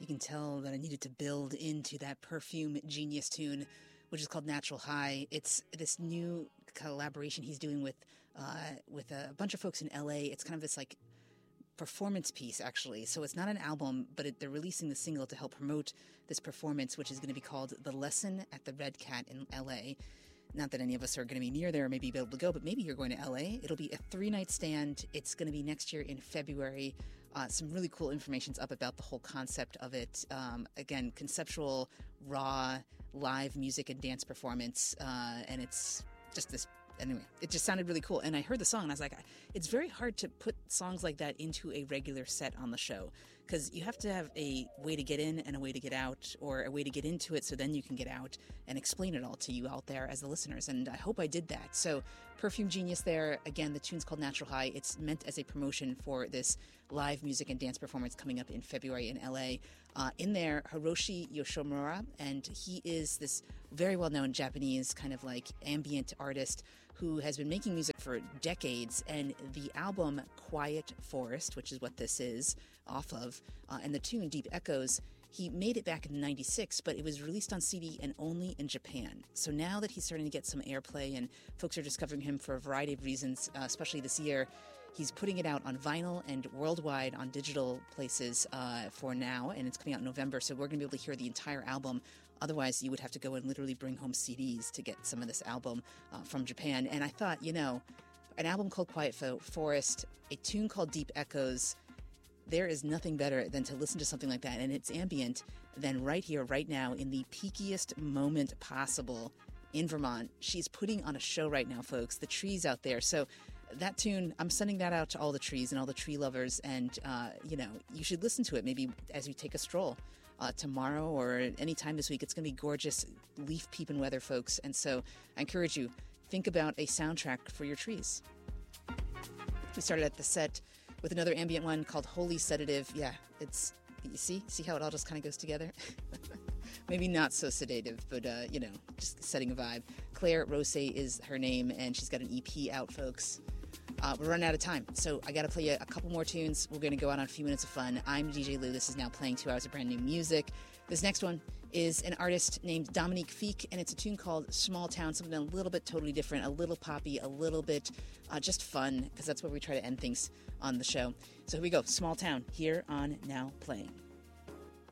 You can tell that I needed to build into that Perfume Genius tune, which is called Natural High. It's this new collaboration he's doing with a bunch of folks in LA. It's kind of this like performance piece, actually. So it's not an album, but they're releasing the single to help promote this performance, which is going to be called The Lesson at the Red Cat in LA. Not that any of us are going to be near there or maybe be able to go, but maybe you're going to LA. It'll be a 3-night stand. It's going to be next year in February. Some really cool information's up about the whole concept of it. Again, conceptual, raw, live music and dance performance. And it's just this. Anyway, it just sounded really cool. And I heard the song and I was like, it's very hard to put songs like that into a regular set on the show because you have to have a way to get in and a way to get out, or a way to get into it so then you can get out and explain it all to you out there as the listeners. And I hope I did that. So Perfume Genius there. Again, the tune's called Natural High. It's meant as a promotion for this live music and dance performance coming up in February in LA. In there, Hiroshi Yoshimura, and he is this very well-known Japanese kind of like ambient artist who has been making music for decades. And the album Quiet Forest, which is what this is off of, and the tune Deep Echoes, he made it back in '96, but it was released on CD and only in Japan. So now that he's starting to get some airplay and folks are discovering him for a variety of reasons, especially this year, he's putting it out on vinyl and worldwide on digital places for now, and it's coming out in November, so we're going to be able to hear the entire album. Otherwise, you would have to go and literally bring home CDs to get some of this album from Japan. And I thought, an album called Quiet Forest, a tune called Deep Echoes, there is nothing better than to listen to something like that, and it's ambient, than right here, right now, in the peakiest moment possible in Vermont. She's putting on a show right now, folks. The trees out there. So that tune, I'm sending that out to all the trees and all the tree lovers, and, you should listen to it maybe as you take a stroll tomorrow or any time this week. It's going to be gorgeous leaf peeping weather, folks. And so I encourage you, think about a soundtrack for your trees. We started at the set with another ambient one called Holy Sedative. Yeah, you see how it all just kind of goes together? Maybe not so sedative, but, just setting a vibe. Claire Rose is her name, and she's got an EP out, folks. We're running out of time, so I got to play you a couple more tunes. We're going to go out on a few minutes of fun. I'm DJ Lou. This is Now Playing 2 hours of brand new music. This next one is an artist named Dominique Fique, and it's a tune called Small Town, something a little bit totally different, a little poppy, a little bit just fun, because that's where we try to end things on the show. So here we go, Small Town, here on Now Playing.